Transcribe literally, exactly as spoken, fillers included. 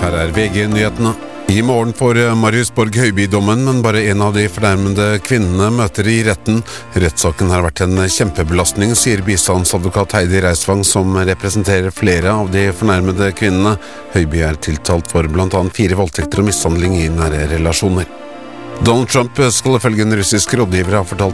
Her er V G-nyhetene. I morgen får Marius Borg Høiby dommen, men bare en av de fornærmede kvinnene møter i retten. Rettssaken har vært en kjempebelastning, sier bistandsadvokat Heidi Reisvang, som representerer flere av de fornærmede kvinnene. Høiby er tiltalt for blant annet fire voldtekter og mishandling i nære relasjoner. Donald Trump skal ifølge en russisk rådgiver ha fortalt